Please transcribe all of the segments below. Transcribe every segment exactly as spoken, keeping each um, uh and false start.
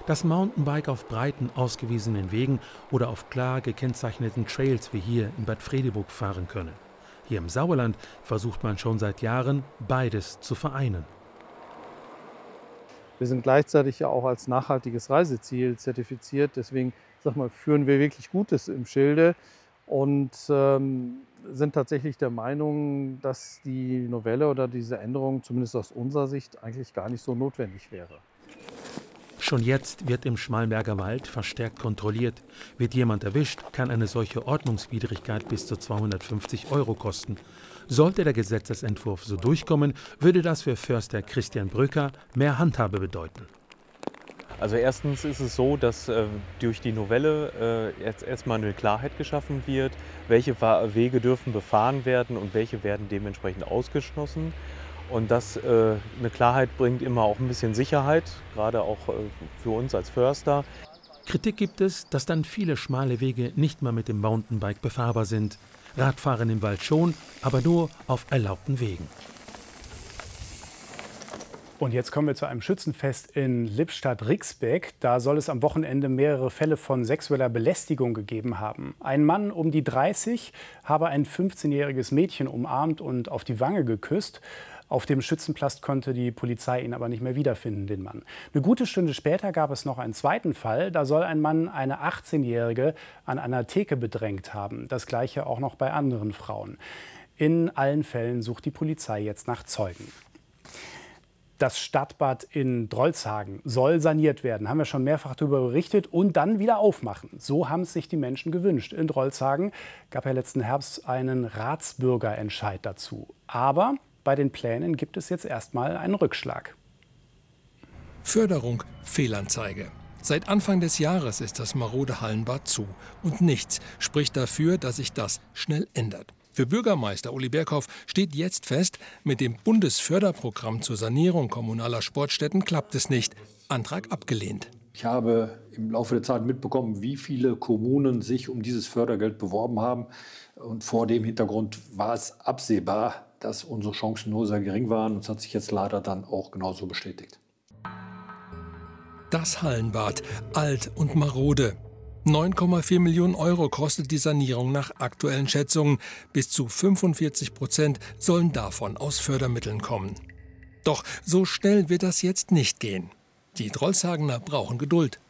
Das Mountainbike auf breiten, ausgewiesenen Wegen oder auf klar gekennzeichneten Trails wie hier in Bad Fredeburg fahren können. Hier im Sauerland versucht man schon seit Jahren, beides zu vereinen. Wir sind gleichzeitig ja auch als nachhaltiges Reiseziel zertifiziert. Deswegen sag mal, führen wir wirklich Gutes im Schilde und ähm, sind tatsächlich der Meinung, dass die Novelle oder diese Änderung zumindest aus unserer Sicht eigentlich gar nicht so notwendig wäre. Schon jetzt wird im Schmallenberger Wald verstärkt kontrolliert. Wird jemand erwischt, kann eine solche Ordnungswidrigkeit bis zu zweihundertfünfzig Euro kosten. Sollte der Gesetzesentwurf so durchkommen, würde das für Förster Christian Brücker mehr Handhabe bedeuten. Also erstens ist es so, dass äh, durch die Novelle äh, jetzt erstmal eine Klarheit geschaffen wird, welche Wege dürfen befahren werden und welche werden dementsprechend ausgeschlossen. Und das äh, eine Klarheit bringt immer auch ein bisschen Sicherheit, gerade auch äh, für uns als Förster. Kritik gibt es, dass dann viele schmale Wege nicht mehr mit dem Mountainbike befahrbar sind. Radfahren im Wald schon, aber nur auf erlaubten Wegen. Und jetzt kommen wir zu einem Schützenfest in Lippstadt-Rixbeck. Da soll es am Wochenende mehrere Fälle von sexueller Belästigung gegeben haben. Ein Mann um die dreißig habe ein fünfzehnjähriges Mädchen umarmt und auf die Wange geküsst. Auf dem Schützenplatz konnte die Polizei ihn aber nicht mehr wiederfinden, den Mann. Eine gute Stunde später gab es noch einen zweiten Fall. Da soll ein Mann eine achtzehnjährige an einer Theke bedrängt haben. Das Gleiche auch noch bei anderen Frauen. In allen Fällen sucht die Polizei jetzt nach Zeugen. Das Stadtbad in Drolshagen soll saniert werden. Haben wir schon mehrfach darüber berichtet. Und dann wieder aufmachen. So haben es sich die Menschen gewünscht. In Drolshagen gab ja letzten Herbst einen Ratsbürgerentscheid dazu. Aber bei den Plänen gibt es jetzt erstmal einen Rückschlag. Förderung, Fehlanzeige. Seit Anfang des Jahres ist das marode Hallenbad zu. Und nichts spricht dafür, dass sich das schnell ändert. Für Bürgermeister Uli Berghoff steht jetzt fest, mit dem Bundesförderprogramm zur Sanierung kommunaler Sportstätten klappt es nicht. Antrag abgelehnt. Ich habe im Laufe der Zeit mitbekommen, wie viele Kommunen sich um dieses Fördergeld beworben haben. Und vor dem Hintergrund war es absehbar, dass unsere Chancen nur sehr gering waren. Und das hat sich jetzt leider dann auch genauso bestätigt. Das Hallenbad, alt und marode. neun Komma vier Millionen Euro kostet die Sanierung nach aktuellen Schätzungen. Bis zu fünfundvierzig Prozent sollen davon aus Fördermitteln kommen. Doch so schnell wird das jetzt nicht gehen. Die Drolshagener brauchen Geduld.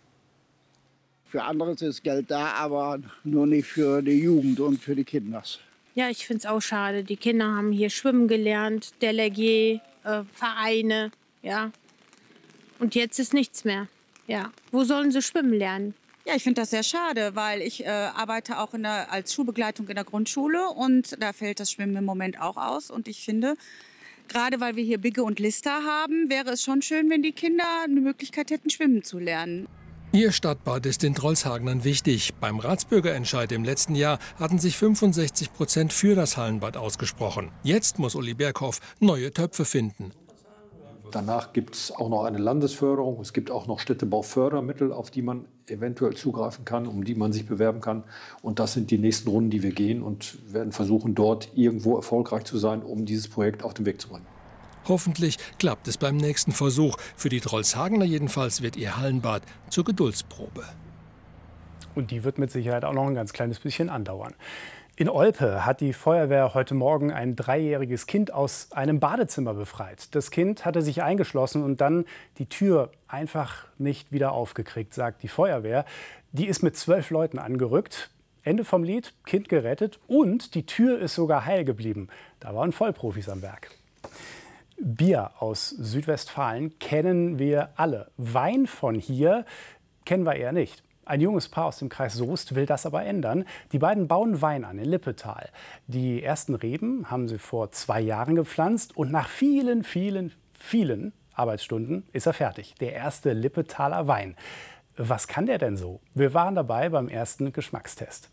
Für anderes ist Geld da, aber nur nicht für die Jugend und für die Kinder. Ja, ich finde es auch schade. Die Kinder haben hier schwimmen gelernt, Delegier, äh, Vereine, ja. Und jetzt ist nichts mehr. Ja, wo sollen sie schwimmen lernen? Ja, ich finde das sehr schade, weil ich äh, arbeite auch in der, als Schulbegleitung in der Grundschule und da fällt das Schwimmen im Moment auch aus. Und ich finde, gerade weil wir hier Bigge und Lister haben, wäre es schon schön, wenn die Kinder eine Möglichkeit hätten, schwimmen zu lernen. Ihr Stadtbad ist den Drolshagenern wichtig. Beim Ratsbürgerentscheid im letzten Jahr hatten sich fünfundsechzig Prozent für das Hallenbad ausgesprochen. Jetzt muss Uli Berghoff neue Töpfe finden. Danach gibt es auch noch eine Landesförderung. Es gibt auch noch Städtebaufördermittel, auf die man eventuell zugreifen kann, um die man sich bewerben kann. Und das sind die nächsten Runden, die wir gehen und werden versuchen, dort irgendwo erfolgreich zu sein, um dieses Projekt auf den Weg zu bringen. Hoffentlich klappt es beim nächsten Versuch. Für die Drolshagener jedenfalls wird ihr Hallenbad zur Geduldsprobe. Und die wird mit Sicherheit auch noch ein ganz kleines bisschen andauern. In Olpe hat die Feuerwehr heute Morgen ein dreijähriges Kind aus einem Badezimmer befreit. Das Kind hatte sich eingeschlossen und dann die Tür einfach nicht wieder aufgekriegt, sagt die Feuerwehr. Die ist mit zwölf Leuten angerückt. Ende vom Lied, Kind gerettet und die Tür ist sogar heil geblieben. Da waren Vollprofis am Werk. Bier aus Südwestfalen kennen wir alle. Wein von hier kennen wir eher nicht. Ein junges Paar aus dem Kreis Soest will das aber ändern. Die beiden bauen Wein an in Lippetal. Die ersten Reben haben sie vor zwei Jahren gepflanzt und nach vielen, vielen, vielen Arbeitsstunden ist er fertig. Der erste Lippetaler Wein. Was kann der denn so? Wir waren dabei beim ersten Geschmackstest.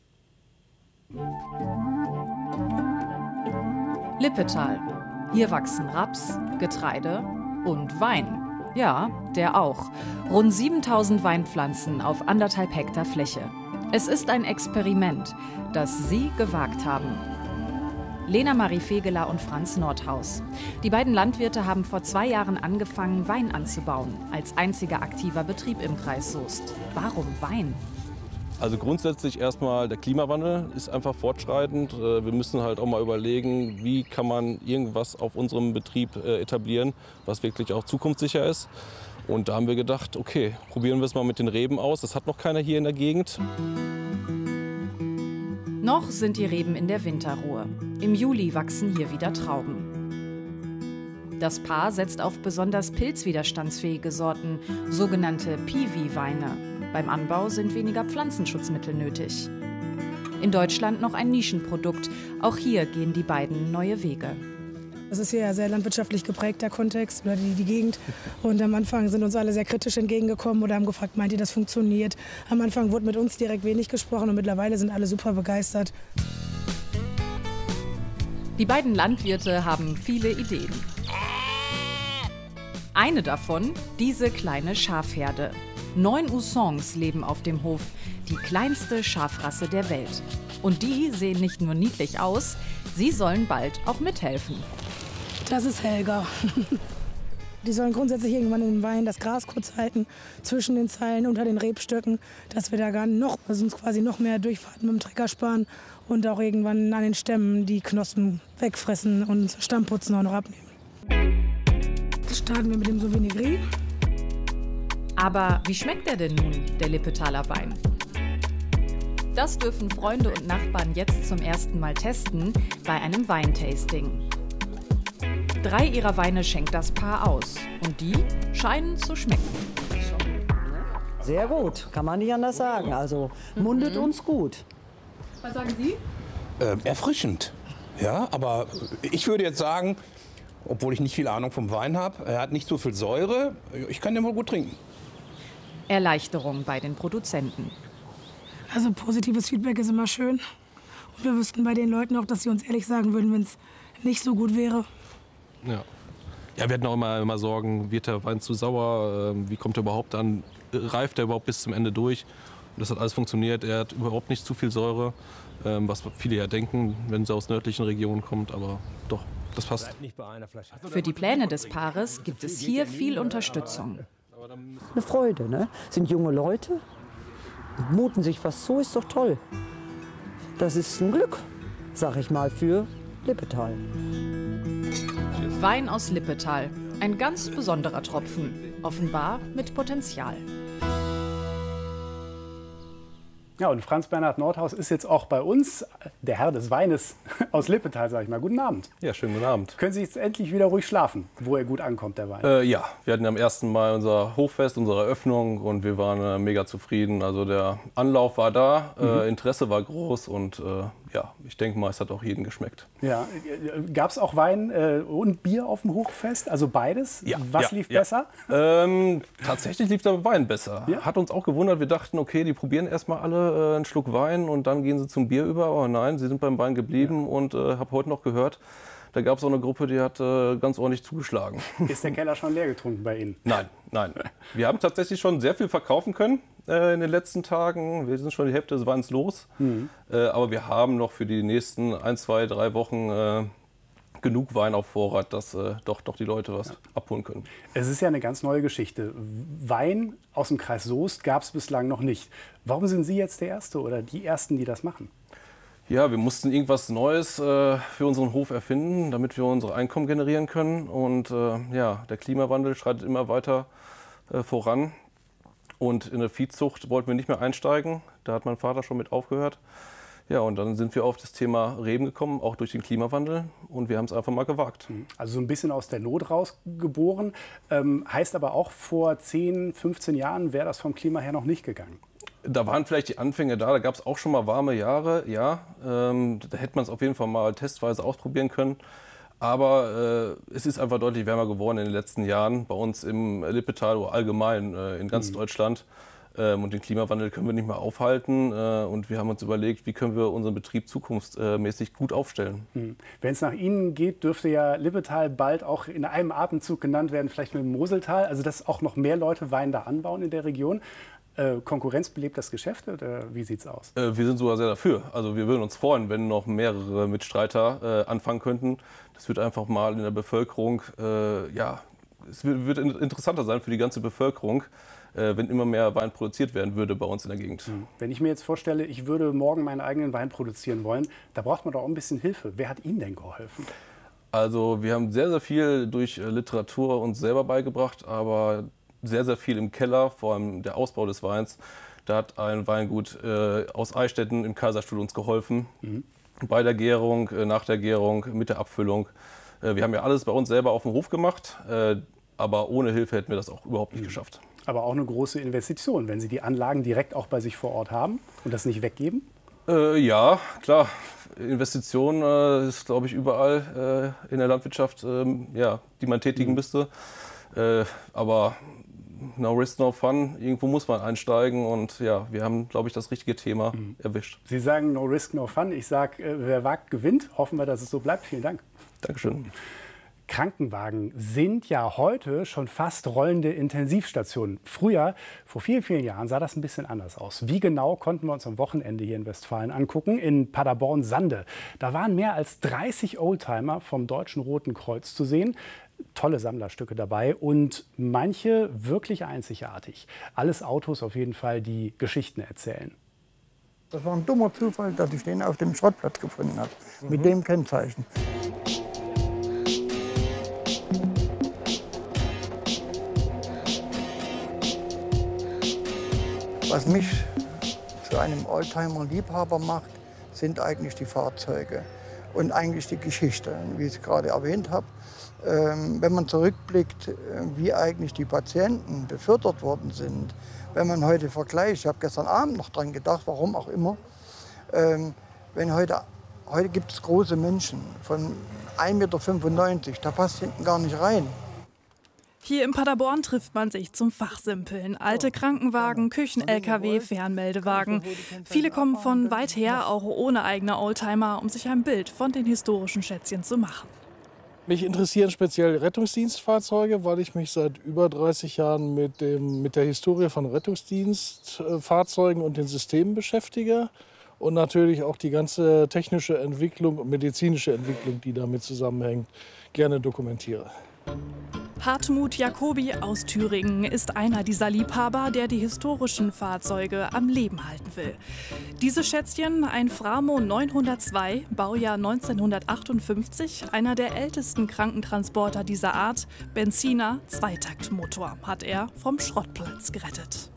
Lippetal. Hier wachsen Raps, Getreide und Wein. Ja, der auch. Rund siebentausend Weinpflanzen auf anderthalb Hektar Fläche. Es ist ein Experiment, das Sie gewagt haben. Lena Marie Fegeler und Franz Nordhaus. Die beiden Landwirte haben vor zwei Jahren angefangen, Wein anzubauen, als einziger aktiver Betrieb im Kreis Soest. Warum Wein? Also grundsätzlich erstmal, der Klimawandel ist einfach fortschreitend. Wir müssen halt auch mal überlegen, wie kann man irgendwas auf unserem Betrieb etablieren, was wirklich auch zukunftssicher ist. Und da haben wir gedacht, okay, probieren wir es mal mit den Reben aus. Das hat noch keiner hier in der Gegend. Noch sind die Reben in der Winterruhe. Im Juli wachsen hier wieder Trauben. Das Paar setzt auf besonders pilzwiderstandsfähige Sorten, sogenannte Piwi-Weine. Beim Anbau sind weniger Pflanzenschutzmittel nötig. In Deutschland noch ein Nischenprodukt. Auch hier gehen die beiden neue Wege. Das ist hier ja sehr landwirtschaftlich geprägt, der Kontext oder die, die Gegend. Und am Anfang sind uns alle sehr kritisch entgegengekommen oder haben gefragt, meint ihr, das funktioniert? Am Anfang wurde mit uns direkt wenig gesprochen und mittlerweile sind alle super begeistert. Die beiden Landwirte haben viele Ideen. Eine davon, diese kleine Schafherde. Neun Usons leben auf dem Hof, die kleinste Schafrasse der Welt. Und die sehen nicht nur niedlich aus, sie sollen bald auch mithelfen. Das ist Helga. Die sollen grundsätzlich irgendwann in den Wein das Gras kurz halten, zwischen den Zeilen, unter den Rebstöcken, dass wir da gar noch, also uns quasi noch mehr Durchfahrten mit dem Trecker sparen und auch irgendwann an den Stämmen die Knospen wegfressen und Stammputzen auch noch abnehmen. Jetzt starten wir mit dem Sauvignon Gris. Aber wie schmeckt er denn nun, der Lippetaler Wein? Das dürfen Freunde und Nachbarn jetzt zum ersten Mal testen bei einem Weintasting. Drei ihrer Weine schenkt das Paar aus und die scheinen zu schmecken. Sehr gut, kann man nicht anders sagen. Also mundet mhm. uns gut. Was sagen Sie? Äh, erfrischend, ja, aber ich würde jetzt sagen, obwohl ich nicht viel Ahnung vom Wein habe, er hat nicht so viel Säure, ich kann den wohl gut trinken. Erleichterung bei den Produzenten. Also positives Feedback ist immer schön. Und wir wüssten bei den Leuten auch, dass sie uns ehrlich sagen würden, wenn es nicht so gut wäre. Ja. Ja, wir hatten auch immer, immer Sorgen, wird der Wein zu sauer, wie kommt er überhaupt an, reift er überhaupt bis zum Ende durch. Und das hat alles funktioniert, er hat überhaupt nicht zu viel Säure, was viele ja denken, wenn sie aus nördlichen Regionen kommt, aber doch, das passt. Für die Pläne des Paares gibt es hier viel Unterstützung. Eine Freude, ne? Sind junge Leute, muten sich was zu, ist doch toll. Das ist ein Glück, sag ich mal, für Lippetal. Wein aus Lippetal, ein ganz besonderer Tropfen, offenbar mit Potenzial. Ja, und Franz Bernhard Nordhaus ist jetzt auch bei uns, der Herr des Weines aus Lippetal, sag ich mal. Guten Abend. Ja, schönen guten Abend. Können Sie jetzt endlich wieder ruhig schlafen, wo er gut ankommt, der Wein? Äh, ja, wir hatten am ersten Mai unser Hochfest, unsere Eröffnung und wir waren äh, mega zufrieden. Also der Anlauf war da, mhm. äh, Interesse war groß und äh, ja, ich denke mal, es hat auch jedem geschmeckt. Ja, gab es auch Wein äh, und Bier auf dem Hochfest? Also beides? Ja. Was ja, lief ja. besser? Ähm, tatsächlich lief der Wein besser. Ja? Hat uns auch gewundert. Wir dachten, okay, die probieren erstmal alle äh, einen Schluck Wein und dann gehen sie zum Bier über. Aber nein, sie sind beim Wein geblieben ja. und äh, habe heute noch gehört, da gab es auch eine Gruppe, die hat äh, ganz ordentlich zugeschlagen. Ist der Keller schon leer getrunken bei Ihnen? Nein, nein. Wir haben tatsächlich schon sehr viel verkaufen können äh, in den letzten Tagen. Wir sind schon die Hälfte des Weins los. Mhm. Äh, aber wir haben noch für die nächsten ein, zwei, drei Wochen äh, genug Wein auf Vorrat, dass äh, doch, doch die Leute was ja. abholen können. Es ist ja eine ganz neue Geschichte. Wein aus dem Kreis Soest gab es bislang noch nicht. Warum sind Sie jetzt der Erste oder die Ersten, die das machen? Ja, wir mussten irgendwas Neues äh, für unseren Hof erfinden, damit wir unsere Einkommen generieren können. Und äh, ja, der Klimawandel schreitet immer weiter äh, voran. Und in der Viehzucht wollten wir nicht mehr einsteigen. Da hat mein Vater schon mit aufgehört. Ja, und dann sind wir auf das Thema Reben gekommen, auch durch den Klimawandel. Und wir haben es einfach mal gewagt. Also so ein bisschen aus der Not rausgeboren. Ähm, heißt aber auch, vor zehn, fünfzehn Jahren wäre das vom Klima her noch nicht gegangen. Da waren vielleicht die Anfänge da, da gab es auch schon mal warme Jahre, ja. Ähm, da hätte man es auf jeden Fall mal testweise ausprobieren können. Aber äh, es ist einfach deutlich wärmer geworden in den letzten Jahren, bei uns im Lippetal oder allgemein äh, in ganz mhm. Deutschland. Ähm, und den Klimawandel können wir nicht mehr aufhalten. Äh, und wir haben uns überlegt, wie können wir unseren Betrieb zukunftsmäßig gut aufstellen. Mhm. Wenn es nach Ihnen geht, dürfte ja Lippetal bald auch in einem Atemzug genannt werden, vielleicht mit dem Moseltal. Also dass auch noch mehr Leute Wein da anbauen in der Region. Äh, Konkurrenz belebt das Geschäft oder wie sieht's aus? Äh, wir sind sogar sehr dafür. Also wir würden uns freuen, wenn noch mehrere Mitstreiter äh, anfangen könnten. Das wird einfach mal in der Bevölkerung, äh, ja, es wird, wird interessanter sein für die ganze Bevölkerung, äh, wenn immer mehr Wein produziert werden würde bei uns in der Gegend. Wenn ich mir jetzt vorstelle, ich würde morgen meinen eigenen Wein produzieren wollen, da braucht man doch auch ein bisschen Hilfe. Wer hat Ihnen denn geholfen? Also wir haben sehr, sehr viel durch äh, Literatur uns selber beigebracht, aber sehr, sehr viel im Keller, vor allem der Ausbau des Weins. Da hat ein Weingut äh, aus Eichstätten im Kaiserstuhl uns geholfen. Mhm. Bei der Gärung, äh, nach der Gärung, mit der Abfüllung. Äh, wir haben ja alles bei uns selber auf dem Hof gemacht, äh, aber ohne Hilfe hätten wir das auch überhaupt nicht mhm. geschafft. Aber auch eine große Investition, wenn Sie die Anlagen direkt auch bei sich vor Ort haben und das nicht weggeben? Äh, ja, klar. Investition äh, ist, glaube ich, überall äh, in der Landwirtschaft, äh, ja, die man tätigen mhm. müsste. Äh, aber no risk, no fun. Irgendwo muss man einsteigen und ja, wir haben, glaube ich, das richtige Thema mhm. erwischt. Sie sagen no risk, no fun. Ich sage, äh, wer wagt, gewinnt. Hoffen wir, dass es so bleibt. Vielen Dank. Dankeschön. Krankenwagen sind ja heute schon fast rollende Intensivstationen. Früher, vor vielen, vielen Jahren, sah das ein bisschen anders aus. Wie genau konnten wir uns am Wochenende hier in Westfalen angucken? In Paderborn-Sande. Da waren mehr als dreißig Oldtimer vom Deutschen Roten Kreuz zu sehen. Tolle Sammlerstücke dabei und manche wirklich einzigartig. Alles Autos auf jeden Fall, die Geschichten erzählen. Das war ein dummer Zufall, dass ich den auf dem Schrottplatz gefunden habe, mhm. mit dem Kennzeichen. Was mich zu einem Oldtimer-Liebhaber macht, sind eigentlich die Fahrzeuge und eigentlich die Geschichte, wie ich es gerade erwähnt habe. Ähm, wenn man zurückblickt, äh, wie eigentlich die Patienten befördert worden sind, wenn man heute vergleicht, ich habe gestern Abend noch dran gedacht, warum auch immer, ähm, wenn heute, heute gibt es große Menschen von ein Meter fünfundneunzig, da passt hinten gar nicht rein. Hier in Paderborn trifft man sich zum Fachsimpeln. Alte Krankenwagen, Küchen-L K W, Fernmeldewagen. Viele kommen von weit her, auch ohne eigene Oldtimer, um sich ein Bild von den historischen Schätzchen zu machen. Mich interessieren speziell Rettungsdienstfahrzeuge, weil ich mich seit über dreißig Jahren mit, dem, mit der Historie von Rettungsdienstfahrzeugen und den Systemen beschäftige. Und natürlich auch die ganze technische Entwicklung und medizinische Entwicklung, die damit zusammenhängt, gerne dokumentiere. Hartmut Jacobi aus Thüringen ist einer dieser Liebhaber, der die historischen Fahrzeuge am Leben halten will. Diese Schätzchen, ein Framo neunhundertzwei, Baujahr neunzehnhundertachtundfünfzig, einer der ältesten Krankentransporter dieser Art, Benziner, Zweitaktmotor, hat er vom Schrottplatz gerettet.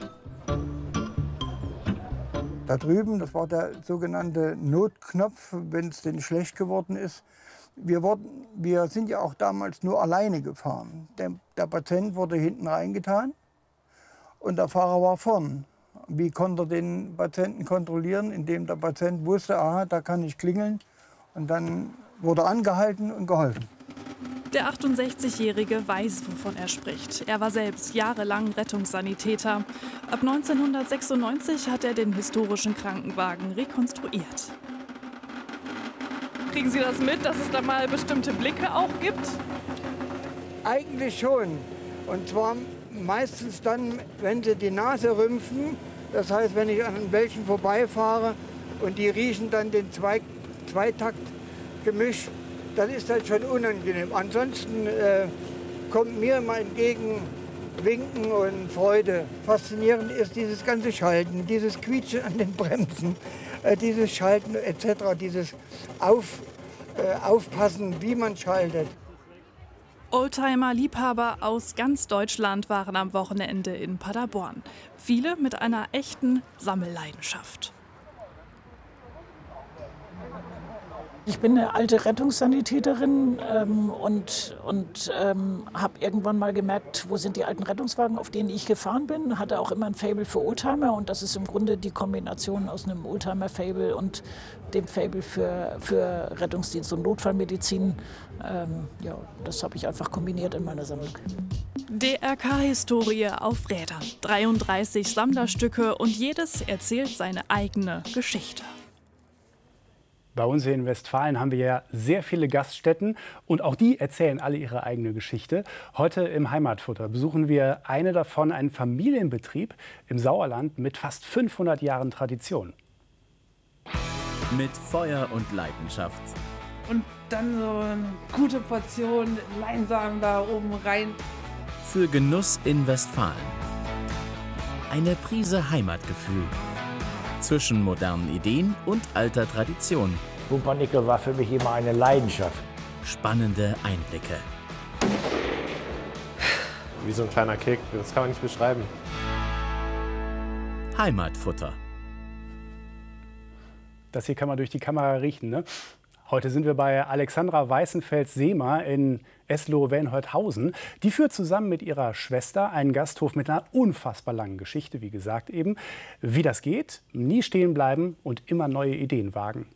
Da drüben, das war der sogenannte Notknopf, wenn es denn schlecht geworden ist. Wir, wurden, wir sind ja auch damals nur alleine gefahren. Der, der Patient wurde hinten reingetan und der Fahrer war vorn. Wie konnte er den Patienten kontrollieren? Indem der Patient wusste, aha, da kann ich klingeln. Und dann wurde angehalten und geholfen. Der achtundsechzigjährige weiß, wovon er spricht. Er war selbst jahrelang Rettungssanitäter. Ab neunzehnhundertsechsundneunzig hat er den historischen Krankenwagen rekonstruiert. Kriegen Sie das mit, dass es da mal bestimmte Blicke auch gibt? Eigentlich schon. Und zwar meistens dann, wenn sie die Nase rümpfen. Das heißt, wenn ich an welchen vorbeifahre und die riechen dann den Zwei Zweitaktgemisch, dann ist das schon unangenehm. Ansonsten äh, kommt mir immer entgegen Winken und Freude. Faszinierend ist dieses ganze Schalten, dieses Quietschen an den Bremsen, äh, dieses Schalten et cetera, dieses Auf, äh, Aufpassen, wie man schaltet. Oldtimer-Liebhaber aus ganz Deutschland waren am Wochenende in Paderborn. Viele mit einer echten Sammelleidenschaft. Ich bin eine alte Rettungssanitäterin ähm, und, und ähm, habe irgendwann mal gemerkt, wo sind die alten Rettungswagen, auf denen ich gefahren bin. Hatte auch immer ein Faible für Oldtimer und das ist im Grunde die Kombination aus einem Oldtimer-Faible und dem Faible für, für Rettungsdienst und Notfallmedizin. Ähm, ja, das habe ich einfach kombiniert in meiner Sammlung. D R K-Historie auf Rädern. dreiunddreißig Sammlerstücke und jedes erzählt seine eigene Geschichte. Bei uns hier in Westfalen haben wir ja sehr viele Gaststätten und auch die erzählen alle ihre eigene Geschichte. Heute im Heimatfutter besuchen wir eine davon, einen Familienbetrieb im Sauerland mit fast fünfhundert Jahren Tradition. Mit Feuer und Leidenschaft. Und dann so eine gute Portion Leinsamen da oben rein. Für Genuss in Westfalen. Eine Prise Heimatgefühl. Zwischen modernen Ideen und alter Tradition. Pumpernickel war für mich immer eine Leidenschaft. Spannende Einblicke. Wie so ein kleiner Kick, das kann man nicht beschreiben. Heimatfutter. Das hier kann man durch die Kamera riechen, ne? Heute sind wir bei Alexandra Weißenfels-Sehmer in Eslohe-Wenholthausen. Die führt zusammen mit ihrer Schwester einen Gasthof mit einer unfassbar langen Geschichte, wie gesagt eben. Wie das geht, nie stehen bleiben und immer neue Ideen wagen.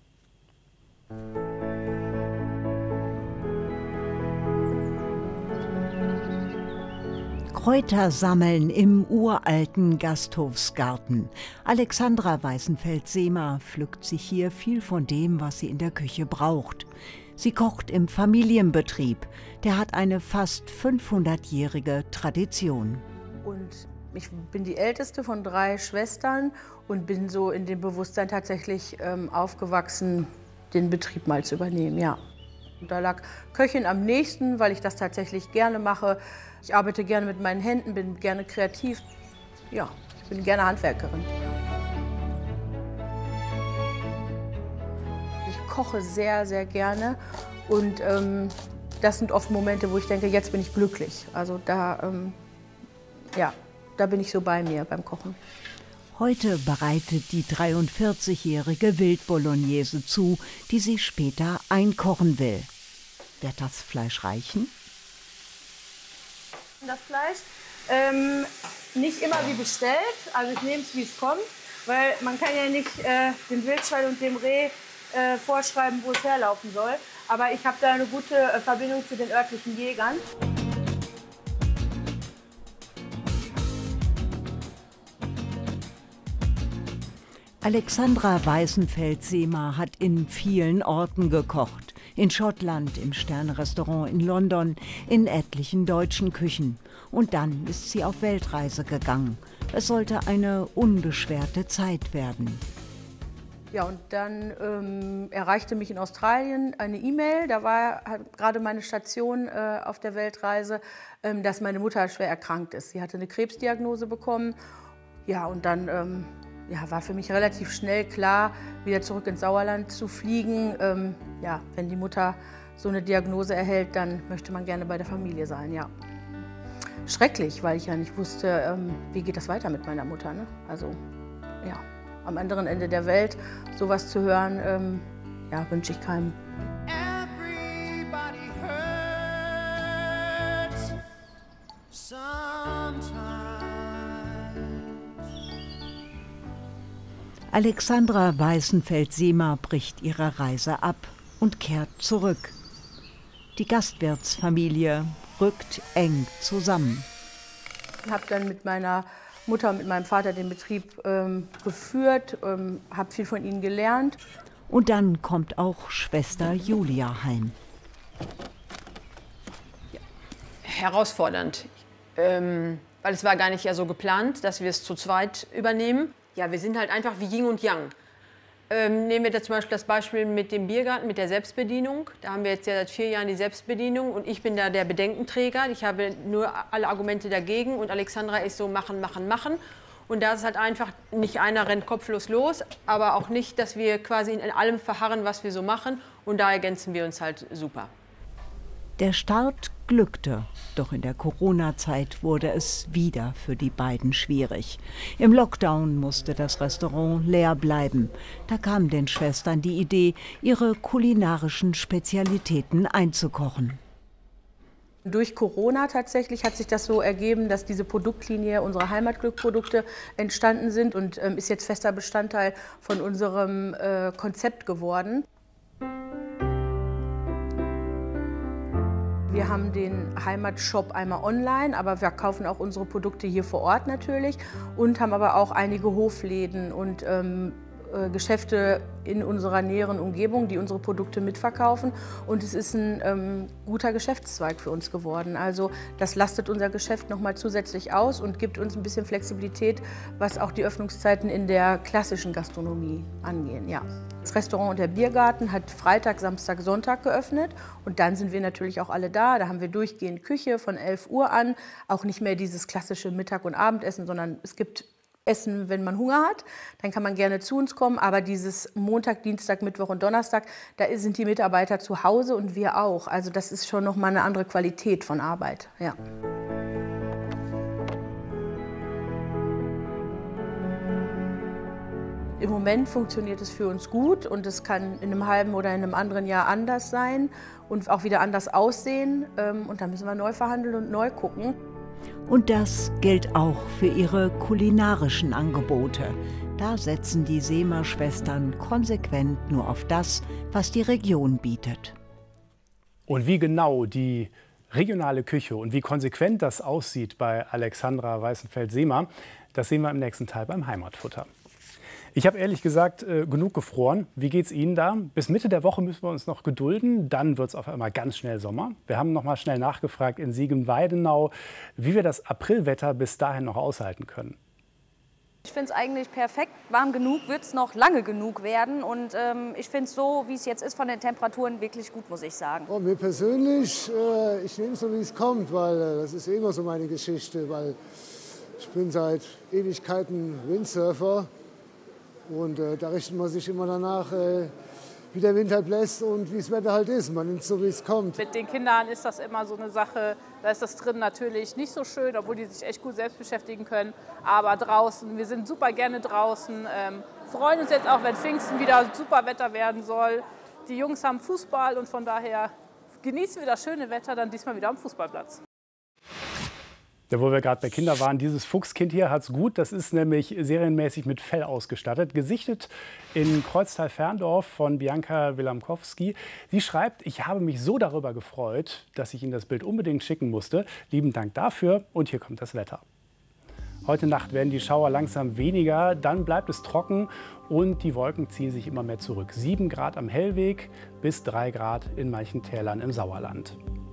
Kräuter sammeln im uralten Gasthofsgarten. Alexandra Weißenfels-Sehmer pflückt sich hier viel von dem, was sie in der Küche braucht. Sie kocht im Familienbetrieb. Der hat eine fast fünfhundertjährige Tradition. Und ich bin die älteste von drei Schwestern und bin so in dem Bewusstsein tatsächlich ähm, aufgewachsen, den Betrieb mal zu übernehmen, ja. Und da lag Köchin am nächsten, weil ich das tatsächlich gerne mache. Ich arbeite gerne mit meinen Händen, bin gerne kreativ. Ja, ich bin gerne Handwerkerin. Ich koche sehr, sehr gerne und ähm, das sind oft Momente, wo ich denke, jetzt bin ich glücklich. Also da, ähm, ja, da bin ich so bei mir beim Kochen. Heute bereitet die dreiundvierzigjährige Wildbolognese zu, die sie später einkochen will. Wird das Fleisch reichen? Das Fleisch ähm, nicht immer wie bestellt, also ich nehme es, wie es kommt, weil man kann ja nicht äh, dem Wildschwein und dem Reh äh, vorschreiben, wo es herlaufen soll. Aber ich habe da eine gute äh, Verbindung zu den örtlichen Jägern. Alexandra Weißenfels-Sehmer hat in vielen Orten gekocht. In Schottland, im Sterne-Restaurant in London, in etlichen deutschen Küchen. Und dann ist sie auf Weltreise gegangen. Es sollte eine unbeschwerte Zeit werden. Ja, und dann ähm, erreichte mich in Australien eine E-Mail. Da war gerade meine Station äh, auf der Weltreise, ähm, dass meine Mutter schwer erkrankt ist. Sie hatte eine Krebsdiagnose bekommen. Ja, und dann ähm, ja, war für mich relativ schnell klar, wieder zurück ins Sauerland zu fliegen. Ähm, ja, wenn die Mutter so eine Diagnose erhält, dann möchte man gerne bei der Familie sein, ja. Schrecklich, weil ich ja nicht wusste, ähm, wie geht das weiter mit meiner Mutter, ne? Also, ja, am anderen Ende der Welt sowas zu hören, ähm, ja, wünsche ich keinem. Alexandra Weißenfels-Sehmer bricht ihre Reise ab und kehrt zurück. Die Gastwirtsfamilie rückt eng zusammen. Ich habe dann mit meiner Mutter und mit meinem Vater den Betrieb ähm, geführt, ähm, habe viel von ihnen gelernt. Und dann kommt auch Schwester Julia heim. Herausfordernd, ähm, weil es war gar nicht ja so geplant, dass wir es zu zweit übernehmen. Ja, wir sind halt einfach wie Yin und Yang. Ähm, nehmen wir da zum Beispiel das Beispiel mit dem Biergarten, mit der Selbstbedienung. Da haben wir jetzt ja seit vier Jahren die Selbstbedienung und ich bin da der Bedenkenträger. Ich habe nur alle Argumente dagegen und Alexandra ist so machen, machen, machen. Und da ist halt einfach, nicht einer rennt kopflos los, aber auch nicht, dass wir quasi in allem verharren, was wir so machen. Und da ergänzen wir uns halt super. Der Start glückte, doch in der Corona-Zeit wurde es wieder für die beiden schwierig. Im Lockdown musste das Restaurant leer bleiben. Da kam den Schwestern die Idee, ihre kulinarischen Spezialitäten einzukochen. Durch Corona tatsächlich hat sich das so ergeben, dass diese Produktlinie unserer Heimatglück-Produkte entstanden sind und ähm, ist jetzt fester Bestandteil von unserem äh, Konzept geworden. Wir haben den Heimatshop einmal online, aber wir kaufen auch unsere Produkte hier vor Ort natürlich und haben aber auch einige Hofläden und ähm, äh, Geschäfte in unserer näheren Umgebung, die unsere Produkte mitverkaufen. Und es ist ein ähm, guter Geschäftszweig für uns geworden. Also das lastet unser Geschäft noch mal zusätzlich aus und gibt uns ein bisschen Flexibilität, was auch die Öffnungszeiten in der klassischen Gastronomie angehen. Ja. Das Restaurant und der Biergarten hat Freitag, Samstag, Sonntag geöffnet. Und dann sind wir natürlich auch alle da. Da haben wir durchgehend Küche von elf Uhr an. Auch nicht mehr dieses klassische Mittag- und Abendessen, sondern es gibt Essen, wenn man Hunger hat. Dann kann man gerne zu uns kommen. Aber dieses Montag, Dienstag, Mittwoch und Donnerstag, da sind die Mitarbeiter zu Hause und wir auch. Also das ist schon noch mal eine andere Qualität von Arbeit. Ja. Im Moment funktioniert es für uns gut und es kann in einem halben oder in einem anderen Jahr anders sein und auch wieder anders aussehen. Und da müssen wir neu verhandeln und neu gucken. Und das gilt auch für ihre kulinarischen Angebote. Da setzen die Seemer-Schwestern konsequent nur auf das, was die Region bietet. Und wie genau die regionale Küche und wie konsequent das aussieht bei Alexandra Weißenfeld-Seemer, das sehen wir im nächsten Teil beim Heimatfutter. Ich habe ehrlich gesagt äh, genug gefroren. Wie geht's Ihnen da? Bis Mitte der Woche müssen wir uns noch gedulden. Dann wird es auf einmal ganz schnell Sommer. Wir haben noch mal schnell nachgefragt in Siegen-Weidenau, wie wir das Aprilwetter bis dahin noch aushalten können. Ich finde es eigentlich perfekt. Warm genug wird es noch lange genug werden. Und ähm, ich finde es so, wie es jetzt ist, von den Temperaturen wirklich gut, muss ich sagen. Oh, mir persönlich, äh, ich nehme es so, wie es kommt, weil äh, das ist immer so meine Geschichte. Weil ich bin seit Ewigkeiten Windsurfer. Und äh, da richtet man sich immer danach, äh, wie der Wind halt bläst und wie das Wetter halt ist. Man nimmt es so, wie es kommt. Mit den Kindern ist das immer so eine Sache, da ist das drin natürlich nicht so schön, obwohl die sich echt gut selbst beschäftigen können. Aber draußen, wir sind super gerne draußen, ähm, freuen uns jetzt auch, wenn Pfingsten wieder super Wetter werden soll. Die Jungs haben Fußball und von daher genießen wir das schöne Wetter dann diesmal wieder am Fußballplatz. Ja, wo wir gerade bei Kindern waren, dieses Fuchskind hier hat's gut. Das ist nämlich serienmäßig mit Fell ausgestattet. Gesichtet in Kreuztal-Ferndorf von Bianca Wilamkowski. Sie schreibt, ich habe mich so darüber gefreut, dass ich Ihnen das Bild unbedingt schicken musste. Lieben Dank dafür. Und hier kommt das Wetter. Heute Nacht werden die Schauer langsam weniger, dann bleibt es trocken und die Wolken ziehen sich immer mehr zurück. sieben Grad am Hellweg bis drei Grad in manchen Tälern im Sauerland.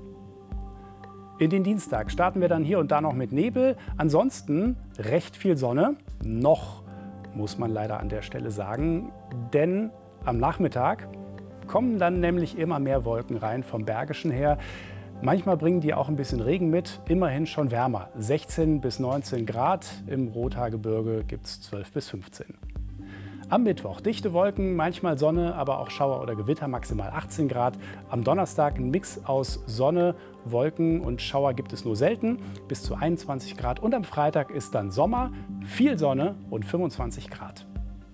In den Dienstag starten wir dann hier und da noch mit Nebel. Ansonsten recht viel Sonne. Noch, muss man leider an der Stelle sagen. Denn am Nachmittag kommen dann nämlich immer mehr Wolken rein vom Bergischen her. Manchmal bringen die auch ein bisschen Regen mit. Immerhin schon wärmer. sechzehn bis neunzehn Grad. Im Rothaargebirge gibt es zwölf bis fünfzehn. Am Mittwoch dichte Wolken, manchmal Sonne, aber auch Schauer oder Gewitter, maximal achtzehn Grad. Am Donnerstag ein Mix aus Sonne, Wolken und Schauer gibt es nur selten, bis zu einundzwanzig Grad. Und am Freitag ist dann Sommer, viel Sonne und fünfundzwanzig Grad.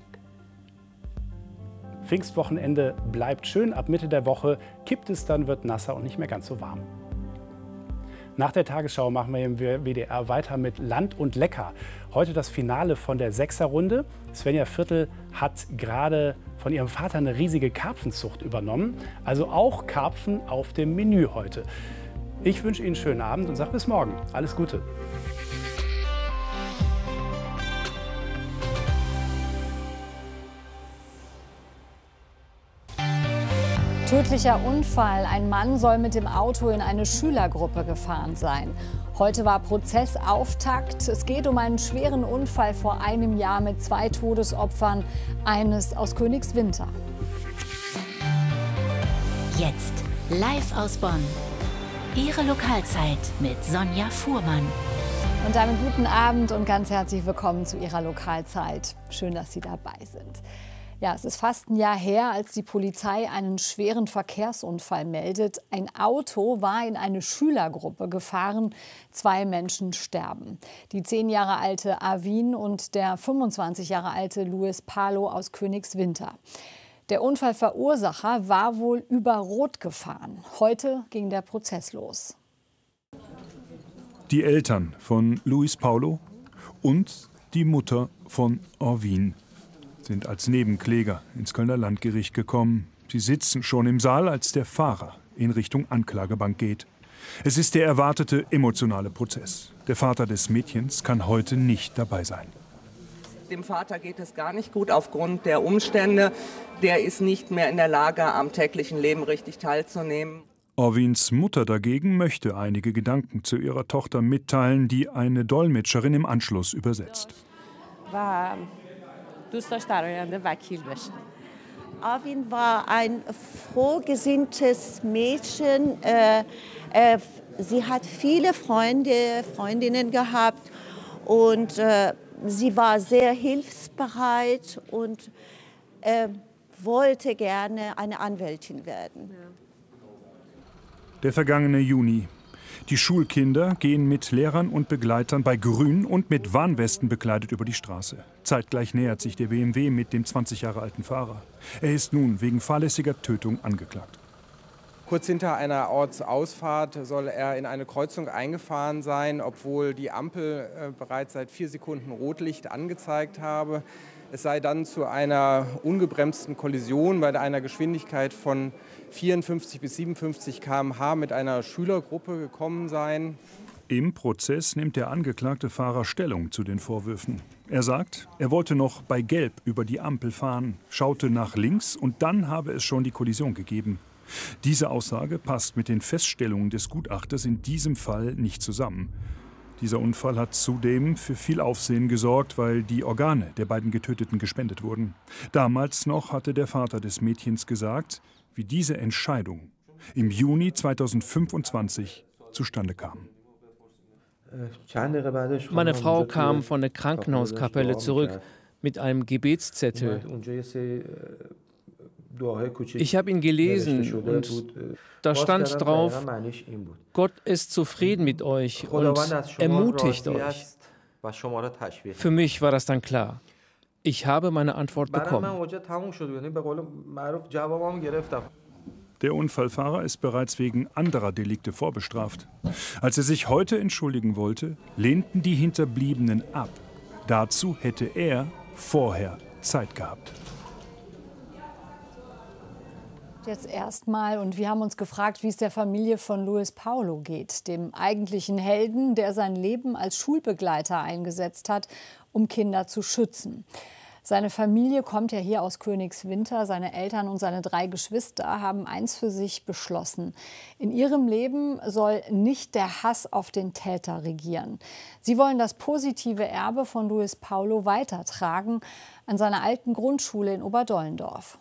Pfingstwochenende bleibt schön, ab Mitte der Woche kippt es dann, wird nasser und nicht mehr ganz so warm. Nach der Tagesschau machen wir im W D R weiter mit Land und Lecker. Heute das Finale von der Sechserrunde. Svenja Viertel hat gerade von ihrem Vater eine riesige Karpfenzucht übernommen. Also auch Karpfen auf dem Menü heute. Ich wünsche Ihnen einen schönen Abend und sage bis morgen. Alles Gute. Tödlicher Unfall. Ein Mann soll mit dem Auto in eine Schülergruppe gefahren sein. Heute war Prozessauftakt. Es geht um einen schweren Unfall vor einem Jahr mit zwei Todesopfern, eines aus Königswinter. Jetzt live aus Bonn. Ihre Lokalzeit mit Sonja Fuhrmann. Und einen guten Abend und ganz herzlich willkommen zu Ihrer Lokalzeit. Schön, dass Sie dabei sind. Ja, es ist fast ein Jahr her, als die Polizei einen schweren Verkehrsunfall meldet. Ein Auto war in eine Schülergruppe gefahren. Zwei Menschen sterben. Die zehn Jahre alte Avin und der fünfundzwanzig Jahre alte Luis Palo aus Königswinter. Der Unfallverursacher war wohl über Rot gefahren. Heute ging der Prozess los. Die Eltern von Luis Paulo und die Mutter von Avin sind als Nebenkläger ins Kölner Landgericht gekommen. Sie sitzen schon im Saal, als der Fahrer in Richtung Anklagebank geht. Es ist der erwartete emotionale Prozess. Der Vater des Mädchens kann heute nicht dabei sein. dem Vater geht es gar nicht gut aufgrund der Umstände. Der ist nicht mehr in der Lage, am täglichen Leben richtig teilzunehmen. Orwins Mutter dagegen möchte einige Gedanken zu ihrer Tochter mitteilen, die eine Dolmetscherin im Anschluss übersetzt. Arvin war ein frohgesinntes Mädchen. Äh, äh, sie hat viele Freunde, Freundinnen gehabt und äh, sie war sehr hilfsbereit und äh, wollte gerne eine Anwältin werden. Der vergangene Juni. Die Schulkinder gehen mit Lehrern und Begleitern bei Grün und mit Warnwesten bekleidet über die Straße. Zeitgleich nähert sich der B M W mit dem zwanzig Jahre alten Fahrer. Er ist nun wegen fahrlässiger Tötung angeklagt. Kurz hinter einer Ortsausfahrt soll er in eine Kreuzung eingefahren sein, obwohl die Ampel äh, bereits seit vier Sekunden Rotlicht angezeigt habe. Es sei dann zu einer ungebremsten Kollision bei einer Geschwindigkeit von vierundfünfzig bis siebenundfünfzig Kilometer pro Stunde mit einer Schülergruppe gekommen sein. Im Prozess nimmt der angeklagte Fahrer Stellung zu den Vorwürfen. Er sagt, er wollte noch bei Gelb über die Ampel fahren, schaute nach links und dann habe es schon die Kollision gegeben. Diese Aussage passt mit den Feststellungen des Gutachters in diesem Fall nicht zusammen. Dieser Unfall hat zudem für viel Aufsehen gesorgt, weil die Organe der beiden Getöteten gespendet wurden. Damals noch hatte der Vater des Mädchens gesagt, wie diese Entscheidung im Juni zweitausendfünfundzwanzig zustande kam. Meine Frau kam von der Krankenhauskapelle zurück mit einem Gebetszettel. Ich habe ihn gelesen und da stand drauf, Gott ist zufrieden mit euch und ermutigt euch. Für mich war das dann klar. Ich habe meine Antwort bekommen. Der Unfallfahrer ist bereits wegen anderer Delikte vorbestraft. Als er sich heute entschuldigen wollte, lehnten die Hinterbliebenen ab. Dazu hätte er vorher Zeit gehabt. Jetzt erstmal, und wir haben uns gefragt, wie es der Familie von Luis Paulo geht, dem eigentlichen Helden, der sein Leben als Schulbegleiter eingesetzt hat, um Kinder zu schützen. Seine Familie kommt ja hier aus Königswinter. Seine Eltern und seine drei Geschwister haben eins für sich beschlossen. In ihrem Leben soll nicht der Hass auf den Täter regieren. Sie wollen das positive Erbe von Luis Paulo weitertragen an seiner alten Grundschule in Oberdollendorf.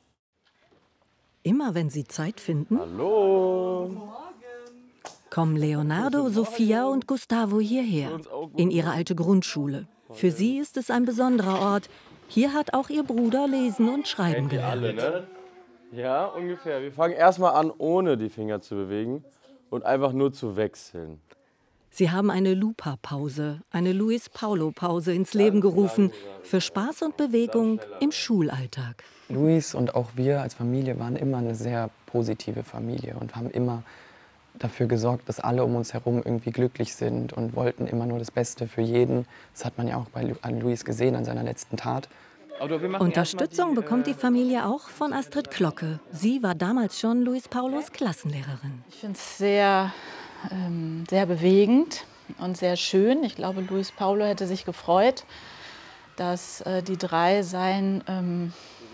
Immer wenn sie Zeit finden, Hallo. kommen Leonardo, Sophia und Gustavo hierher, in ihre alte Grundschule. Für sie ist es ein besonderer Ort. Hier hat auch ihr Bruder lesen und schreiben gelernt. Alle, ne? Ja, ungefähr. Wir fangen erstmal an, ohne die Finger zu bewegen und einfach nur zu wechseln. Sie haben eine Lupa-Pause, eine Luis-Paulo-Pause ins Leben gerufen, für Spaß und Bewegung im Schulalltag. Luis und auch wir als Familie waren immer eine sehr positive Familie und haben immer dafür gesorgt, dass alle um uns herum irgendwie glücklich sind und wollten immer nur das Beste für jeden. Das hat man ja auch bei Luis gesehen an seiner letzten Tat. Unterstützung bekommt die Familie auch von Astrid Klocke. Sie war damals schon Luis Paulos Klassenlehrerin. Ich finde es sehr, ähm, sehr bewegend und sehr schön. Ich glaube, Luis Paulo hätte sich gefreut, dass äh, die drei sein, ähm,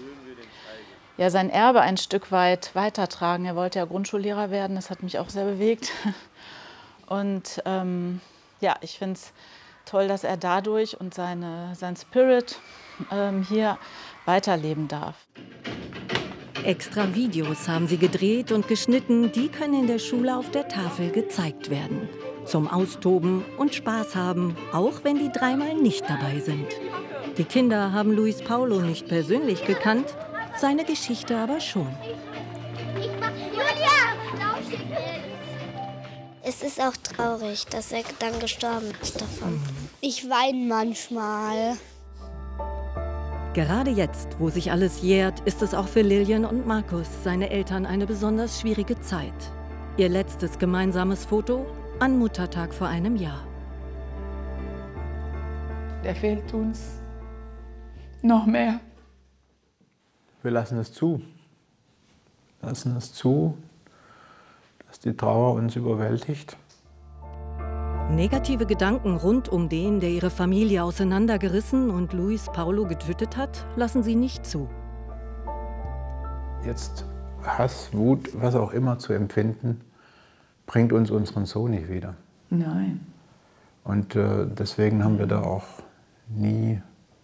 ja, sein Erbe ein Stück weit weitertragen. Er wollte ja Grundschullehrer werden, das hat mich auch sehr bewegt. Und ähm, ja, ich finde es toll, dass er dadurch und seine, sein Spirit ähm, hier weiterleben darf. Extra Videos haben sie gedreht und geschnitten, die können in der Schule auf der Tafel gezeigt werden. Zum Austoben und Spaß haben, auch wenn die dreimal nicht dabei sind. Die Kinder haben Luis Paulo nicht persönlich gekannt, seine Geschichte aber schon. Es ist auch traurig, dass er dann gestorben ist davon. Ich weine manchmal. Gerade jetzt, wo sich alles jährt, ist es auch für Lilian und Markus, seine Eltern, eine besonders schwierige Zeit. Ihr letztes gemeinsames Foto an Muttertag vor einem Jahr. Der fehlt uns noch mehr. Wir lassen es zu. Wir lassen es zu, dass die Trauer uns überwältigt. Negative Gedanken rund um den, der ihre Familie auseinandergerissen und Luis Paulo getötet hat, lassen sie nicht zu. Jetzt Hass, Wut, was auch immer zu empfinden, bringt uns unseren Sohn nicht wieder. Nein. Und äh, deswegen haben wir da auch nie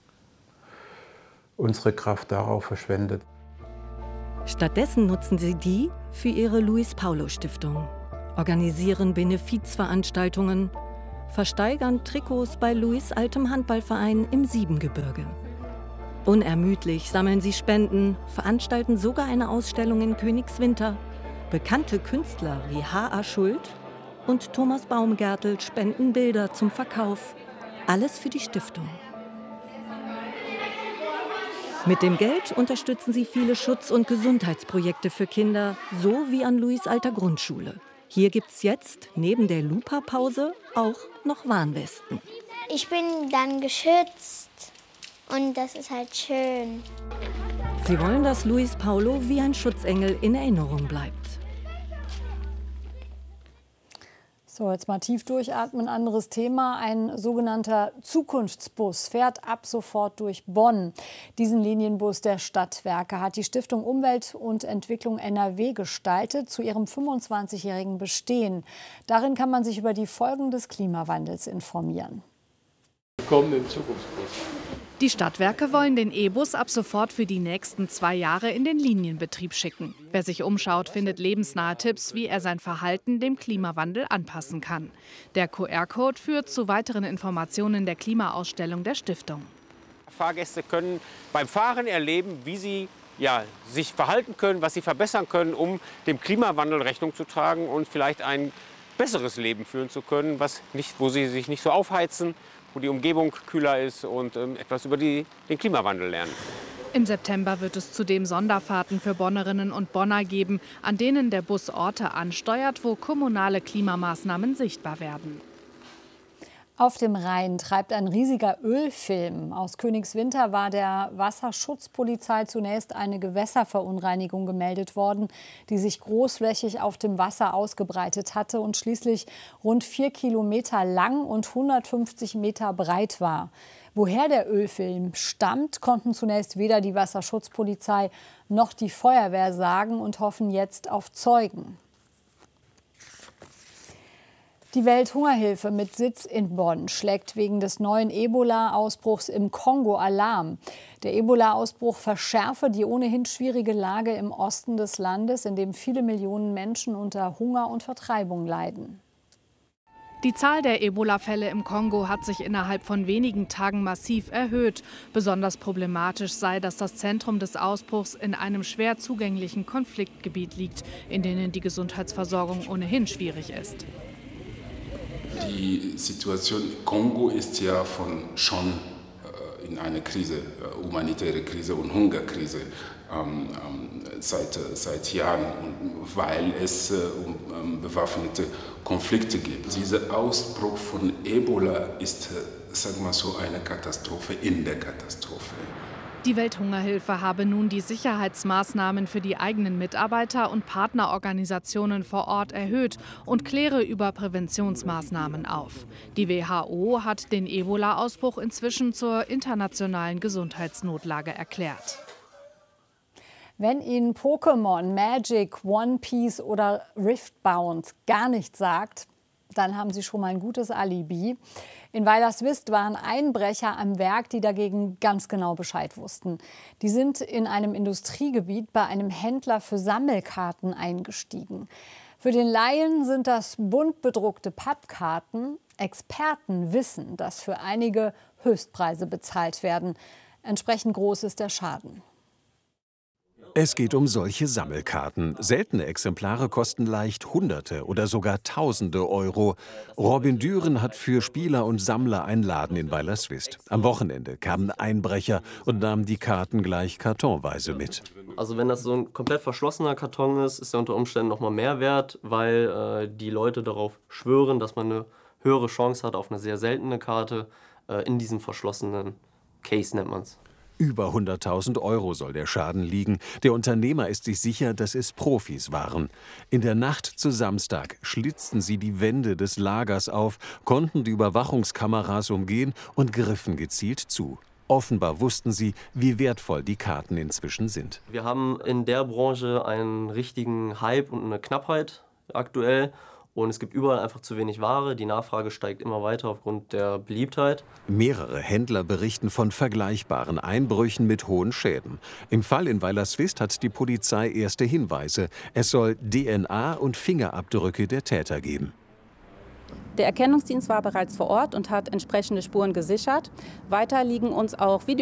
unsere Kraft darauf verschwendet. Stattdessen nutzen sie die für ihre Luis Paulo Stiftung, organisieren Benefizveranstaltungen, versteigern Trikots bei Luis altem Handballverein im Siebengebirge. Unermüdlich sammeln sie Spenden, veranstalten sogar eine Ausstellung in Königswinter. Bekannte Künstler wie H A. Schuld und Thomas Baumgärtel spenden Bilder zum Verkauf. Alles für die Stiftung. Mit dem Geld unterstützen sie viele Schutz- und Gesundheitsprojekte für Kinder, so wie an Luis alter Grundschule. Hier gibt's jetzt neben der Lupa-Pause auch noch Warnwesten. Ich bin dann geschützt und das ist halt schön. Sie wollen, dass Luis Paulo wie ein Schutzengel in Erinnerung bleibt. So, jetzt mal tief durchatmen. Anderes Thema. Ein sogenannter Zukunftsbus fährt ab sofort durch Bonn. Diesen Linienbus der Stadtwerke hat die Stiftung Umwelt und Entwicklung N R W gestaltet zu ihrem fünfundzwanzigjährigen Bestehen. Darin kann man sich über die Folgen des Klimawandels informieren. Willkommen im Zukunftsbus. Die Stadtwerke wollen den E-Bus ab sofort für die nächsten zwei Jahre in den Linienbetrieb schicken. Wer sich umschaut, findet lebensnahe Tipps, wie er sein Verhalten dem Klimawandel anpassen kann. Der Q R-Code führt zu weiteren Informationen der Klimaausstellung der Stiftung. Fahrgäste können beim Fahren erleben, wie sie ja, sich verhalten können, was sie verbessern können, um dem Klimawandel Rechnung zu tragen und vielleicht ein besseres Leben führen zu können, was nicht, wo sie sich nicht so aufheizen, wo die Umgebung kühler ist und ähm, etwas über die, den Klimawandel lernen. Im September wird es zudem Sonderfahrten für Bonnerinnen und Bonner geben, an denen der Bus Orte ansteuert, wo kommunale Klimamaßnahmen sichtbar werden. Auf dem Rhein treibt ein riesiger Ölfilm. Aus Königswinter war der Wasserschutzpolizei zunächst eine Gewässerverunreinigung gemeldet worden, die sich großflächig auf dem Wasser ausgebreitet hatte und schließlich rund vier Kilometer lang und hundertfünfzig Meter breit war. Woher der Ölfilm stammt, konnten zunächst weder die Wasserschutzpolizei noch die Feuerwehr sagen und hoffen jetzt auf Zeugen. Die Welthungerhilfe mit Sitz in Bonn schlägt wegen des neuen Ebola-Ausbruchs im Kongo Alarm. Der Ebola-Ausbruch verschärfe die ohnehin schwierige Lage im Osten des Landes, in dem viele Millionen Menschen unter Hunger und Vertreibung leiden. Die Zahl der Ebola-Fälle im Kongo hat sich innerhalb von wenigen Tagen massiv erhöht. Besonders problematisch sei, dass das Zentrum des Ausbruchs in einem schwer zugänglichen Konfliktgebiet liegt, in dem die Gesundheitsversorgung ohnehin schwierig ist. Die Situation im Kongo ist ja von schon äh, in eine Krise, äh, humanitäre Krise und Hungerkrise ähm, ähm, seit, seit Jahren, und weil es äh, um ähm, bewaffnete Konflikte gibt. Dieser Ausbruch von Ebola ist, äh, sagen wir so, eine Katastrophe in der Katastrophe. Die Welthungerhilfe habe nun die Sicherheitsmaßnahmen für die eigenen Mitarbeiter und Partnerorganisationen vor Ort erhöht und kläre über Präventionsmaßnahmen auf. Die W H O hat den Ebola-Ausbruch inzwischen zur internationalen Gesundheitsnotlage erklärt. Wenn Ihnen Pokémon, Magic, One Piece oder Riftbound gar nichts sagt, dann haben Sie schon mal ein gutes Alibi. In Weilerswist waren Einbrecher am Werk, die dagegen ganz genau Bescheid wussten. Die sind in einem Industriegebiet bei einem Händler für Sammelkarten eingestiegen. Für den Laien sind das bunt bedruckte Pappkarten. Experten wissen, dass für einige Höchstpreise bezahlt werden. Entsprechend groß ist der Schaden. Es geht um solche Sammelkarten. Seltene Exemplare kosten leicht Hunderte oder sogar Tausende Euro. Robin Düren hat für Spieler und Sammler einen Laden in Weilerswist. Am Wochenende kamen Einbrecher und nahmen die Karten gleich kartonweise mit. Also wenn das so ein komplett verschlossener Karton ist, ist er unter Umständen noch mal mehr wert, weil äh, die Leute darauf schwören, dass man eine höhere Chance hat auf eine sehr seltene Karte äh, in diesem verschlossenen Case, nennt man es. Über hunderttausend Euro soll der Schaden liegen. Der Unternehmer ist sich sicher, dass es Profis waren. In der Nacht zu Samstag schlitzten sie die Wände des Lagers auf, konnten die Überwachungskameras umgehen und griffen gezielt zu. Offenbar wussten sie, wie wertvoll die Karten inzwischen sind. Wir haben in der Branche einen richtigen Hype und eine Knappheit aktuell. Und es gibt überall einfach zu wenig Ware. Die Nachfrage steigt immer weiter aufgrund der Beliebtheit. Mehrere Händler berichten von vergleichbaren Einbrüchen mit hohen Schäden. Im Fall in Weilerswist hat die Polizei erste Hinweise. Es soll D N A und Fingerabdrücke der Täter geben. Der Erkennungsdienst war bereits vor Ort und hat entsprechende Spuren gesichert. Weiter liegen uns auch Video